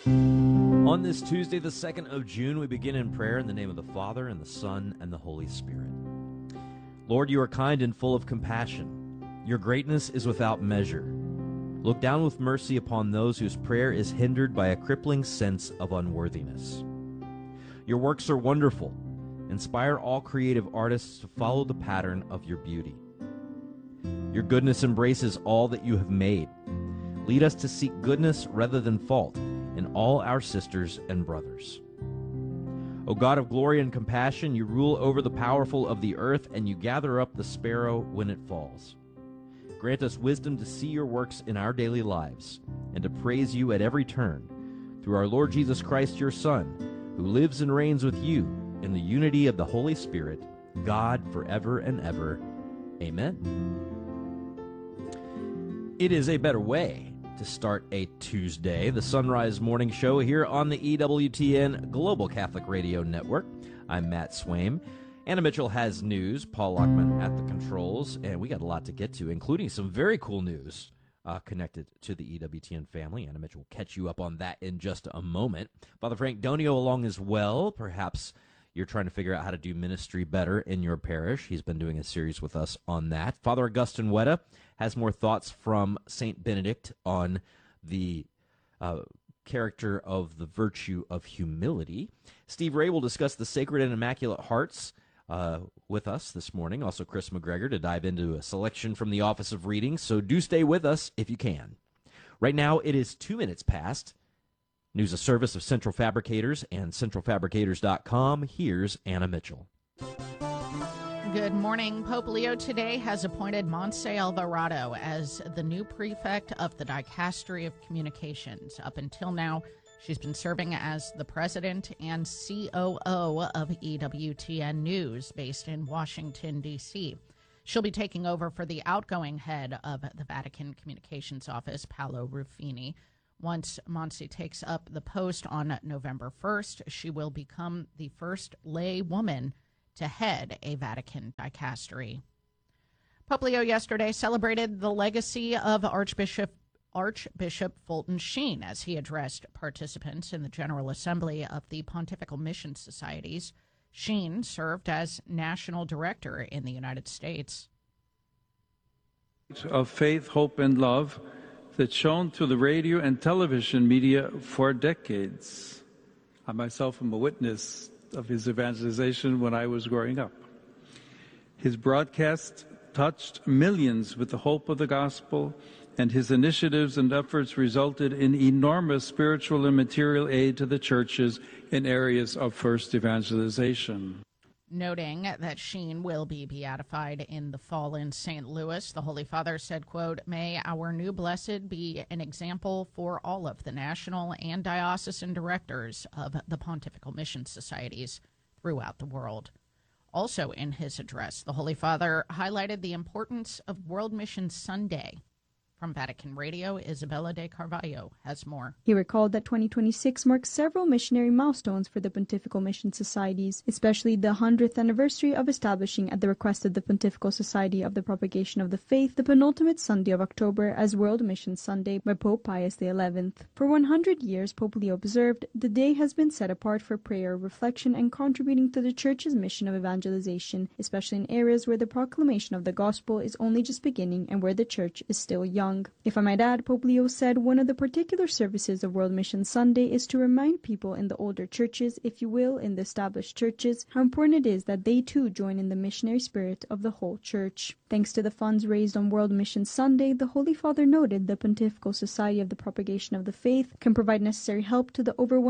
On this Tuesday, the 2nd of June, we begin in prayer in the name of the Father, and the Son, and the Holy Spirit. Lord, you are kind and full of compassion. Your greatness is without measure. Look down with mercy upon those whose prayer is hindered by a crippling sense of unworthiness. Your works are wonderful. Inspire all creative artists to follow the pattern of your beauty. Your goodness embraces all that you have made. Lead us to seek goodness rather than fault in all our sisters and brothers. O God of glory and compassion, you rule over the powerful of the earth, and you gather up the sparrow when it falls. Grant us wisdom to see your works in our daily lives and to praise you at every turn, through our Lord Jesus Christ, your Son, who lives and reigns with you in the unity of the Holy Spirit, God forever and ever. Amen. It is a better way to start a Tuesday, the Sunrise Morning Show here on the EWTN Global Catholic Radio Network. I'm Matt Swaim. Anna Mitchell has news, Paul Lockman at the controls, and we got a lot to get to, including some very cool news connected to the EWTN family. Anna Mitchell will catch you up on that in just a moment. Father Frank Donio along as well. Perhaps you're trying to figure out how to do ministry better in your parish. He's been doing a series with us on that. Father Augustine Wetta has more thoughts from St. Benedict on the character of the virtue of humility. Steve Ray will discuss the Sacred and Immaculate Hearts with us this morning. Also Chris McGregor to dive into a selection from the Office of Reading. So do stay with us if you can. Right now it is 2 minutes past. News, a service of Central Fabricators and centralfabricators.com. Here's Anna Mitchell. Good morning. Pope Leo today has appointed Montse Alvarado as the new prefect of the Dicastery of Communications. Up until now, she's been serving as the president and COO of EWTN News, based in Washington, D.C. She'll be taking over for the outgoing head of the Vatican Communications Office, Paolo Ruffini. Once Montse takes up the post on November 1st, she will become the first lay woman to head a Vatican dicastery. Pope Leo yesterday celebrated the legacy of Archbishop Fulton Sheen as he addressed participants in the General Assembly of the Pontifical Mission Societies. Sheen served as national director in the United States. Of faith, hope, and love that's shown through the radio and television media for decades. I myself am a witness of his evangelization when I was growing up. His broadcasts touched millions with the hope of the gospel, and his initiatives and efforts resulted in enormous spiritual and material aid to the churches in areas of first evangelization. Noting that Sheen will be beatified in the fall in St. Louis, the Holy Father said, quote, "May our new blessed be an example for all of the national and diocesan directors of the Pontifical Mission Societies throughout the world." Also in his address, the Holy Father highlighted the importance of World Mission Sunday. From Vatican Radio, Isabella de Carvalho has more. He recalled that 2026 marks several missionary milestones for the Pontifical Mission Societies, especially the 100th anniversary of establishing, at the request of the Pontifical Society of the Propagation of the Faith, the penultimate Sunday of October as World Mission Sunday by Pope Pius XI. For 100 years, Pope Leo observed, the day has been set apart for prayer, reflection, and contributing to the Church's mission of evangelization, especially in areas where the proclamation of the gospel is only just beginning and where the Church is still young. If I might add, Pope Leo said one of the particular services of World Mission Sunday is to remind people in the older churches, if you will, in the established churches, how important it is that they too join in the missionary spirit of the whole Church. Thanks to the funds raised on World Mission Sunday, the Holy Father noted the Pontifical Society of the Propagation of the Faith can provide necessary help to the over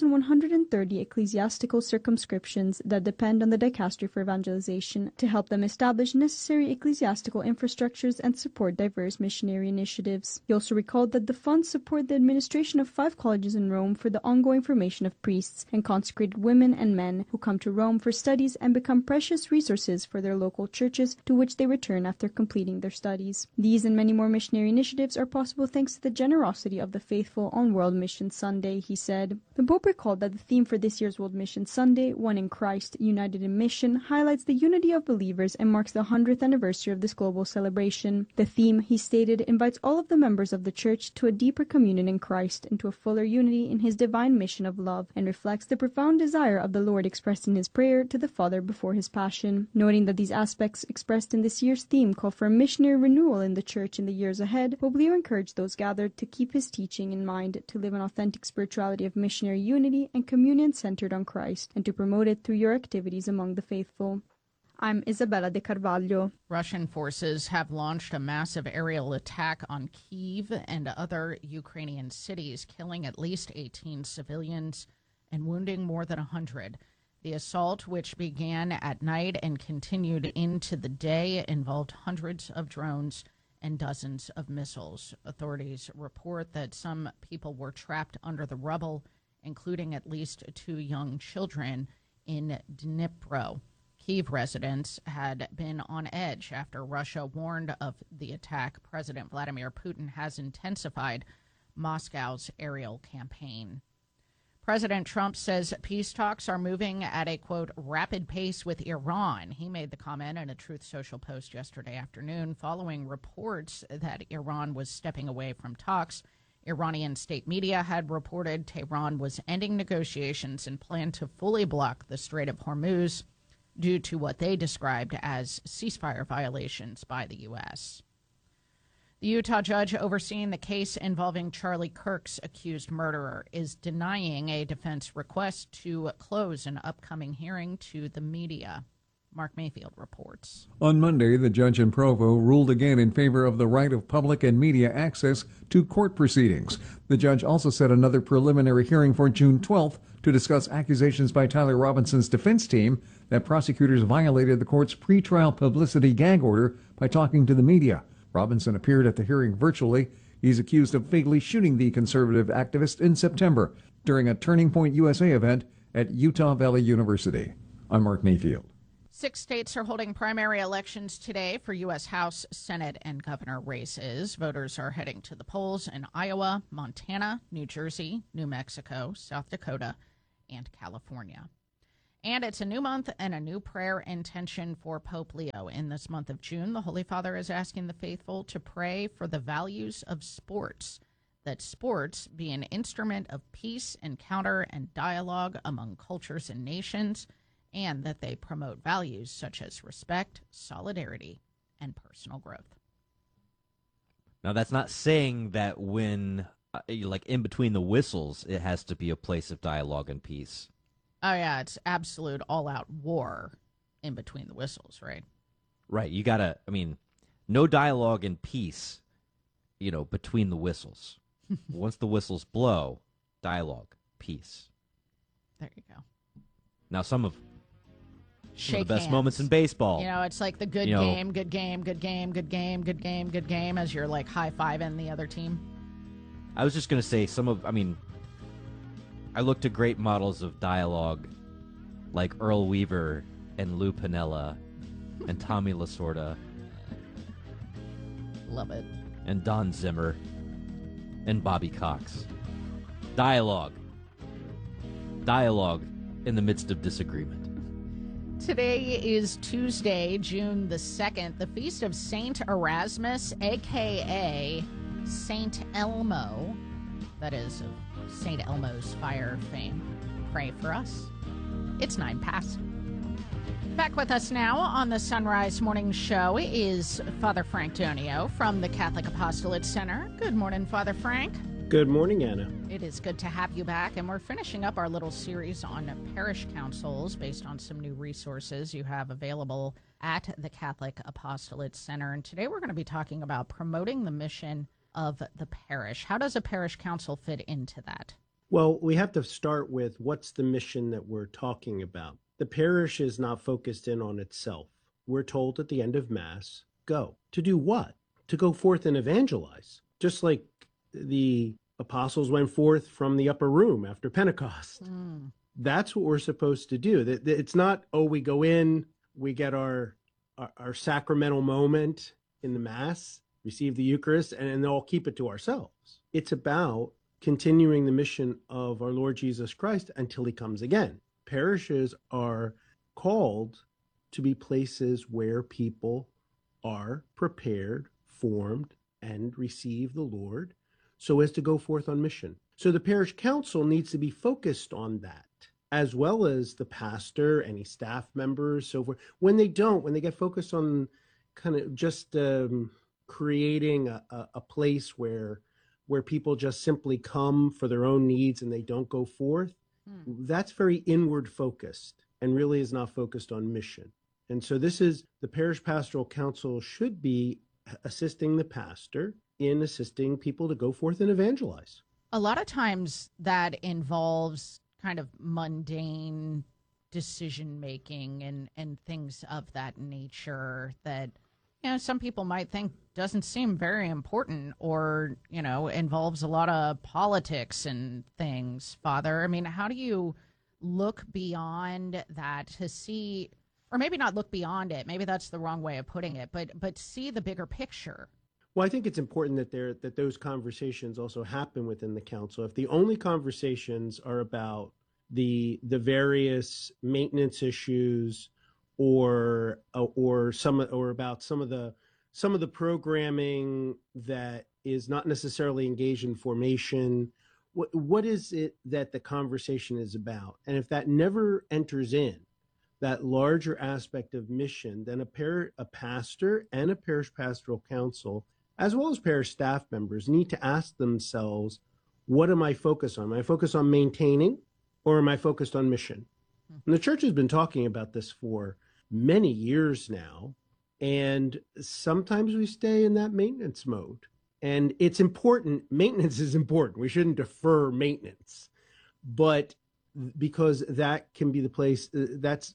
1,130 ecclesiastical circumscriptions that depend on the Dicastery for Evangelization to help them establish necessary ecclesiastical infrastructures and support diverse missionary initiatives. He also recalled that the funds support the administration of 5 colleges in Rome for the ongoing formation of priests and consecrated women and men who come to Rome for studies and become precious resources for their local churches to which they return after completing their studies. These and many more missionary initiatives are possible thanks to the generosity of the faithful on World Mission Sunday, he said. The Pope recalled that the theme for this year's World Mission Sunday, One in Christ, United in Mission, highlights the unity of believers and marks the 100th anniversary of this global celebration. The theme, he stated, invites invites all of the members of the Church to a deeper communion in Christ and to a fuller unity in his divine mission of love, and reflects the profound desire of the Lord expressed in his prayer to the Father before his Passion. Noting that these aspects expressed in this year's theme call for a missionary renewal in the Church in the years ahead, Pope Leo encouraged those gathered to keep his teaching in mind, to live an authentic spirituality of missionary unity and communion centered on Christ, and to promote it through your activities among the faithful. I'm Isabella de Carvalho. Russian forces have launched a massive aerial attack on Kyiv and other Ukrainian cities, killing at least 18 civilians and wounding more than 100. The assault, which began at night and continued into the day, involved hundreds of drones and dozens of missiles. Authorities report that some people were trapped under the rubble, including at least 2 young children in Dnipro. Kyiv residents had been on edge after Russia warned of the attack. President Vladimir Putin has intensified Moscow's aerial campaign. President Trump says peace talks are moving at a, quote, rapid pace with Iran. He made the comment in a Truth Social post yesterday afternoon following reports that Iran was stepping away from talks. Iranian state media had reported Tehran was ending negotiations and planned to fully block the Strait of Hormuz due to what they described as ceasefire violations by the U.S. The Utah judge overseeing the case involving Charlie Kirk's accused murderer is denying a defense request to close an upcoming hearing to the media. Mark Mayfield reports. On Monday, the judge in Provo ruled again in favor of the right of public and media access to court proceedings. The judge also set another preliminary hearing for June 12th to discuss accusations by Tyler Robinson's defense team that prosecutors violated the court's pretrial publicity gag order by talking to the media. Robinson appeared at the hearing virtually. He's accused of fatally shooting the conservative activist in September during a Turning Point USA event at Utah Valley University. I'm Mark Mayfield. 6 states are holding primary elections today for U.S. House, Senate, and governor races. Voters are heading to the polls in Iowa, Montana, New Jersey, New Mexico, South Dakota, and California. And it's a new month and a new prayer intention for Pope Leo. In this month of June, the Holy Father is asking the faithful to pray for the values of sports, that sports be an instrument of peace, encounter, and dialogue among cultures and nations, and that they promote values such as respect, solidarity, and personal growth. Now, that's not saying that when, like in between the whistles, it has to be a place of dialogue and peace. Oh, yeah, it's absolute all-out war in between the whistles, right? Right. You got to, no dialogue and peace, between the whistles. Once the whistles blow, dialogue, peace. There you go. Now, some of the best hands. moments in baseball. It's like the good game, good game, good game, good game, good game, good game, as you're like high-fiving the other team. I was just going to say I look to great models of dialogue like Earl Weaver and Lou Piniella and Tommy Lasorda. Love it. And Don Zimmer and Bobby Cox. Dialogue. Dialogue in the midst of disagreement. Today is Tuesday, June the 2nd, the feast of Saint Erasmus, a.k.a. Saint Elmo. That is of St. Elmo's fire fame. Pray for us. It's 9 past. Back with us now on the Sunrise Morning Show is Father Frank Donio from the Catholic Apostolate Center. Good morning, Father Frank. Good morning, Anna. It is good to have you back, and we're finishing up our little series on parish councils based on some new resources you have available at the Catholic Apostolate Center. And today we're going to be talking about promoting the mission of the parish. How does a parish council fit into that? Well, we have to start with what's the mission that we're talking about. The parish is not focused in on itself. We're told at the end of Mass, go. To do what? To go forth and evangelize. Just like the apostles went forth from the upper room after Pentecost. That's what we're supposed to do. It's not, we go in, we get our sacramental moment in the Mass, receive the Eucharist, and then all keep it to ourselves. It's about continuing the mission of our Lord Jesus Christ until he comes again. Parishes are called to be places where people are prepared, formed, and receive the Lord so as to go forth on mission. So the parish council needs to be focused on that, as well as the pastor, any staff members, so forth. When they get focused on kind of just creating a place where people just simply come for their own needs and they don't go forth, that's very inward focused and really is not focused on mission. And so the parish pastoral council should be assisting the pastor in assisting people to go forth and evangelize. A lot of times that involves kind of mundane decision making and things of that nature that, some people might think doesn't seem very important or, involves a lot of politics and things, Father. I mean, how do you look beyond that to see, or maybe not look beyond it, maybe that's the wrong way of putting it, but see the bigger picture? Well, I think it's important that those conversations also happen within the council. If the only conversations are about the various maintenance issues or about some of the programming that is not necessarily engaged in formation, what is it that the conversation is about? And if that never enters in that larger aspect of mission, then a pastor and a parish pastoral council, as well as parish staff members, need to ask themselves, what am I focused on? Am I focused on maintaining, or am I focused on mission? And the church has been talking about this for many years now, and sometimes we stay in that maintenance mode. And it's important. Maintenance is important. We shouldn't defer maintenance, but because that can be the place, that's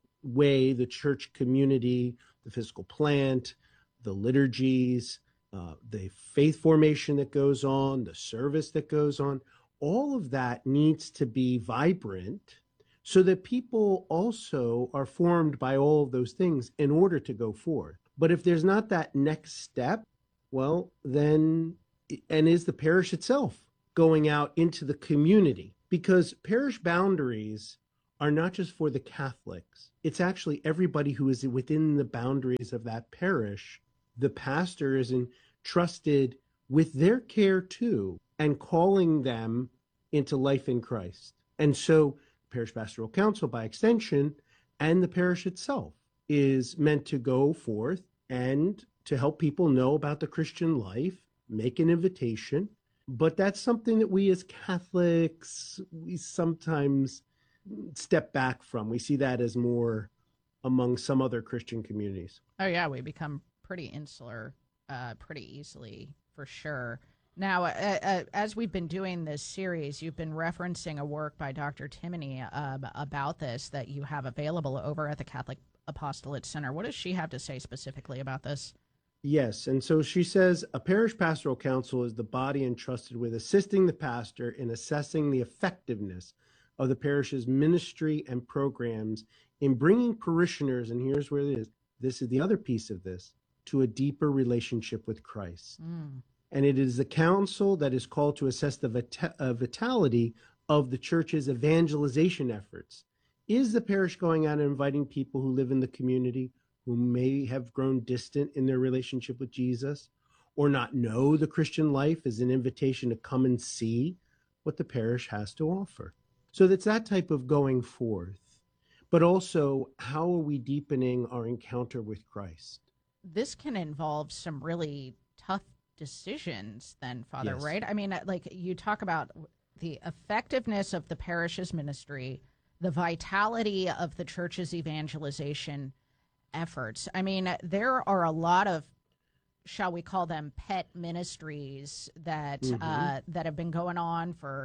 way the church community, the physical plant, the liturgies, the faith formation that goes on, the service that goes on, all of that needs to be vibrant so that people also are formed by all of those things in order to go forth. But if there's not that next step, well, then, and is the parish itself going out into the community? Because parish boundaries are not just for the Catholics. It's actually everybody who is within the boundaries of that parish. The pastor is entrusted with their care too, and calling them into life in Christ. And so parish pastoral council, by extension, and the parish itself is meant to go forth and to help people know about the Christian life, make an invitation. But that's something that we as Catholics, we sometimes step back from. We see that as more among some other Christian communities. Oh, yeah, we become pretty insular pretty easily, for sure. Now, as we've been doing this series, you've been referencing a work by Dr. Timoney about this that you have available over at the Catholic Apostolate Center. What does she have to say specifically about this? Yes, and so she says, a parish pastoral council is the body entrusted with assisting the pastor in assessing the effectiveness of the parish's ministry and programs in bringing parishioners, and here's where it is, this is the other piece of this, to a deeper relationship with Christ. And it is the council that is called to assess the vitality of the church's evangelization efforts. Is the parish going out and inviting people who live in the community who may have grown distant in their relationship with Jesus or not know the Christian life as an invitation to come and see what the parish has to offer? So that's that type of going forth. But also, how are we deepening our encounter with Christ? This can involve some really tough decisions then, Father, Yes. right? I mean, like you talk about the effectiveness of the parish's ministry, the vitality of the church's evangelization efforts. I mean, there are a lot of, shall we call them, pet ministries that that have been going on for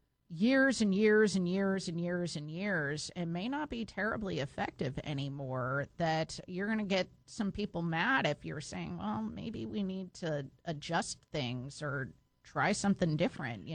years and years and years and years and years, and may not be terribly effective anymore, that you're going to get some people mad if you're saying, well, maybe we need to adjust things or try something different,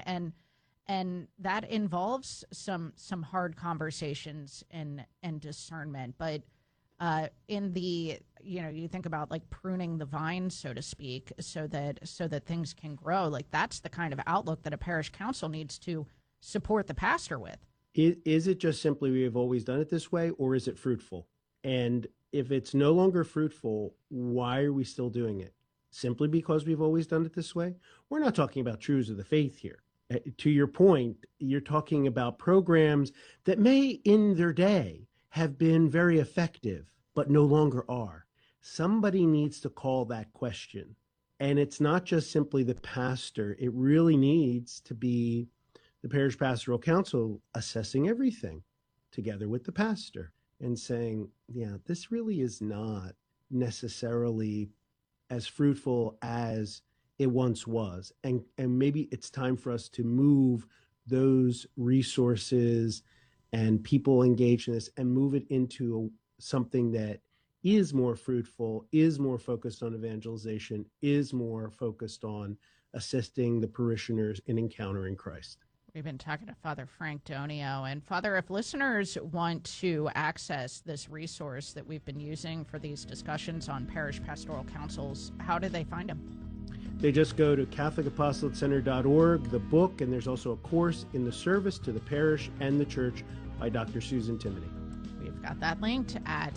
and that involves some hard conversations and discernment. But in the, you think about like pruning the vine, so to speak, so that things can grow. Like that's the kind of outlook that a parish council needs to support the pastor with. Is it just simply we have always done it this way, or is it fruitful? And if it's no longer fruitful, why are we still doing it? simply because we've always done it this way? We're not talking about truths of the faith here. To your point, you're talking about programs that may in their day have been very effective, but no longer are. Somebody needs to call that question. And it's not just simply the pastor. It really needs to be the parish pastoral council assessing everything together with the pastor and saying, yeah, this really is not necessarily as fruitful as it once was. And maybe it's time for us to move those resources and people engaged in this and move it into something that is more fruitful, is more focused on evangelization, is more focused on assisting the parishioners in encountering Christ. We've been talking to Father Frank Donio. And Father, if listeners want to access this resource that we've been using for these discussions on parish pastoral councils, how do they find them? They just go to CatholicApostolatecenter.org, the book, and there's also a course in the service to the parish and the church by Dr. Susan Timoney. We've got that linked at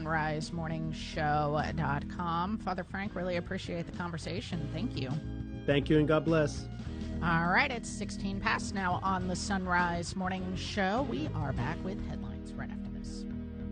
sunrisemorningshow.com. Father Frank, really appreciate the conversation. Thank you. Thank you, and God bless. All right, it's 16 past now on the Sunrise Morning Show. We are back with headlines right after this.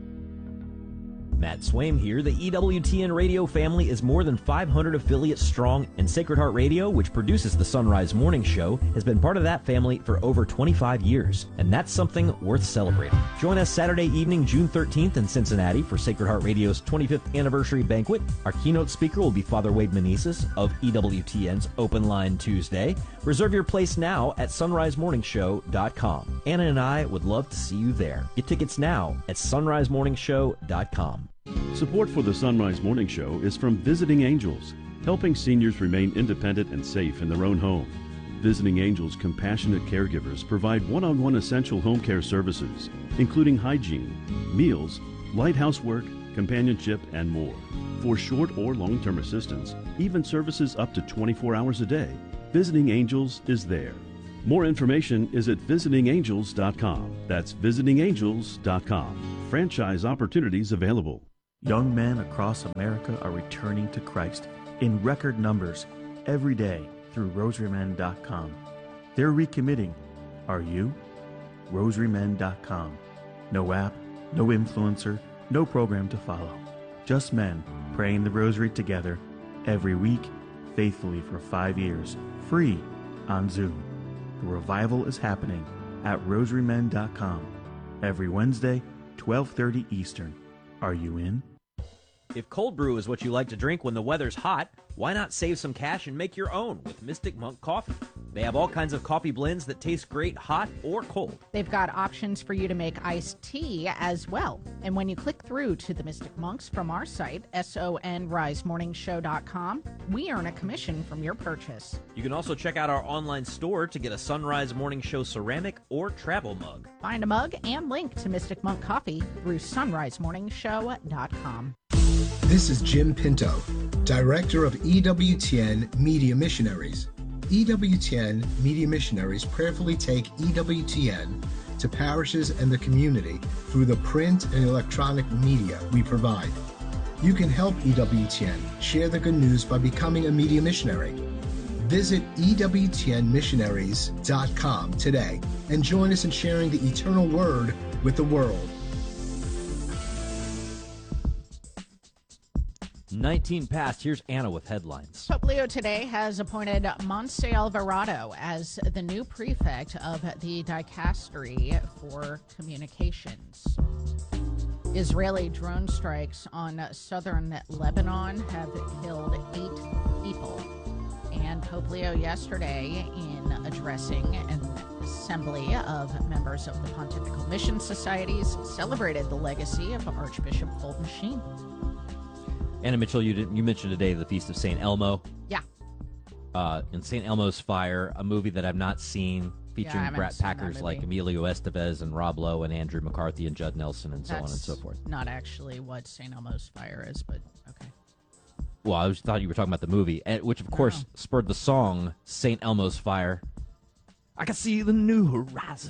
Matt Swaim here. The EWTN radio family is more than 500 affiliates strong, and Sacred Heart Radio, which produces the Sunrise Morning Show, has been part of that family for over 25 years, and that's something worth celebrating. Join us Saturday evening, June 13th in Cincinnati for Sacred Heart Radio's 25th anniversary banquet. Our keynote speaker will be Father Wade Meneses of EWTN's Open Line Tuesday. Reserve your place now at sunrisemorningshow.com. Anna and I would love to see you there. Get tickets now at sunrisemorningshow.com. Support for the Sunrise Morning Show is from Visiting Angels, helping seniors remain independent and safe in their own home. Visiting Angels compassionate caregivers provide one-on-one essential home care services, including hygiene, meals, light housework, companionship, and more. For short or long-term assistance, even services up to 24 hours a day, Visiting Angels is there. More information is at visitingangels.com. That's visitingangels.com. Franchise opportunities available. Young men across America are returning to Christ in record numbers every day through rosarymen.com. They're recommitting. Are you? rosarymen.com. No app, no influencer, no program to follow. Just men praying the rosary together every week, faithfully for 5 years, free on Zoom. The revival is happening at rosarymen.com every Wednesday, 12:30 Eastern. Are you in? If cold brew is what you like to drink when the weather's hot, why not save some cash and make your own with Mystic Monk Coffee? They have all kinds of coffee blends that taste great hot or cold. They've got options for you to make iced tea as well. And when you click through to the Mystic Monks from our site, sonrisemorningshow.com, we earn a commission from your purchase. You can also check out our online store to get a Sunrise Morning Show ceramic or travel mug. Find a mug and link to Mystic Monk Coffee through sunrisemorningshow.com. This is Jim Pinto, Director of EWTN Media Missionaries. EWTN Media Missionaries prayerfully take EWTN to parishes and the community through the print and electronic media we provide. You can help EWTN share the good news by becoming a media missionary. Visit EWTNmissionaries.com today and join us in sharing the eternal word with the world. 19 past. Here's Anna with headlines. Pope Leo today has appointed Monse Alvarado as the new prefect of the Dicastery for Communications. Israeli drone strikes on southern Lebanon have killed 8 people. And Pope Leo yesterday, in addressing an assembly of members of the Pontifical Mission Societies, celebrated the legacy of Archbishop Fulton Sheen. Anna Mitchell, you mentioned today the Feast of St. Elmo. Yeah. In St. Elmo's Fire, a movie that I've not seen, featuring Brat Packers like Emilio Estevez and Rob Lowe and Andrew McCarthy and Judd Nelson and so on and so forth. Not actually what St. Elmo's Fire is, but okay. Well, I thought you were talking about the movie, which of course spurred the song St. Elmo's Fire. I can see the new horizon.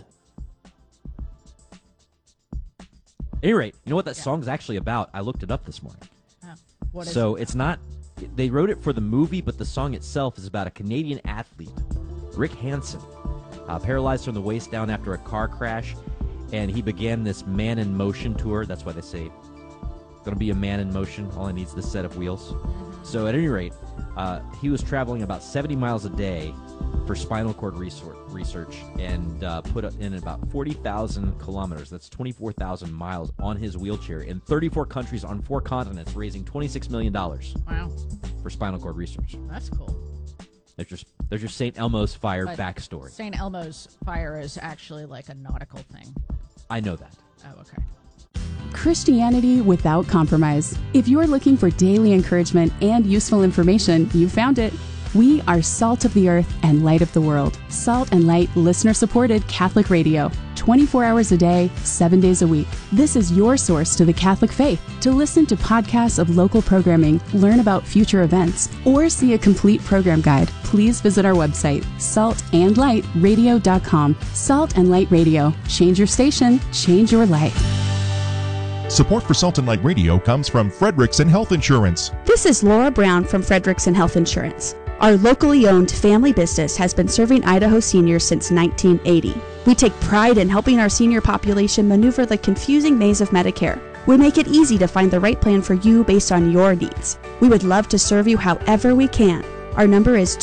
At any rate, you know what that song's actually about? I looked it up this morning. What is so it? it's not they wrote it for the movie, but the song itself is about a Canadian athlete, Rick Hansen, paralyzed from the waist down after a car crash, and he began this Man in Motion tour. That's why they say going to be a man in motion. All he needs is this set of wheels. So at any rate, he was traveling about 70 miles a day for spinal cord research and put in about 40,000 kilometers. That's 24,000 miles on his wheelchair in 34 countries on 4 continents, raising $26 million. Wow. For spinal cord research. That's cool. There's your St. Elmo's Fire backstory. St. Elmo's Fire is actually like a nautical thing. I know that. Oh, okay. Christianity without compromise. If you're looking for daily encouragement and useful information, you found it. We are Salt of the Earth and Light of the World. Salt and Light listener-supported Catholic radio. 24 hours a day, 7 days a week. This is your source to the Catholic faith. To listen to podcasts of local programming, learn about future events, or see a complete program guide, please visit our website, saltandlightradio.com. Salt and Light Radio. Change your station, change your life. Support for Salt and Light Radio comes from Frederickson Health Insurance. This is Laura Brown from Frederickson Health Insurance. Our locally owned family business has been serving Idaho seniors since 1980. We take pride in helping our senior population maneuver the confusing maze of Medicare. We make it easy to find the right plan for you based on your needs. We would love to serve you however we can. Our number is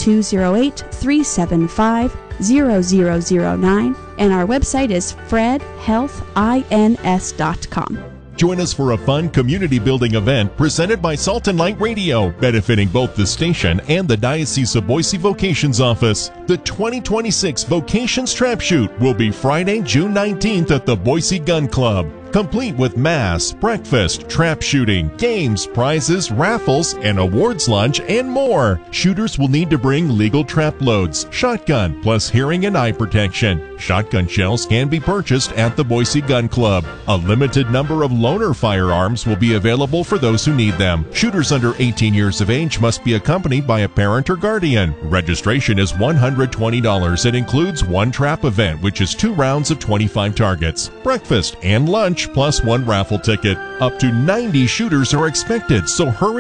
208-375-0009 and our website is fredhealthins.com. Join us for a fun community-building event presented by Salt and Light Radio, benefiting both the station and the Diocese of Boise Vocations Office. The 2026 Vocations Trap Shoot will be Friday, June 19th at the Boise Gun Club, complete with mass, breakfast, trap shooting, games, prizes, raffles, an awards lunch, and more. Shooters will need to bring legal trap loads, shotgun, plus hearing and eye protection. Shotgun shells can be purchased at the Boise Gun Club. A limited number of loaner firearms will be available for those who need them. Shooters under 18 years of age must be accompanied by a parent or guardian. Registration is $120. It includes one trap event, which is 2 rounds of 25 targets, breakfast and lunch, plus 1 raffle ticket. Up to 90 shooters are expected, so hurry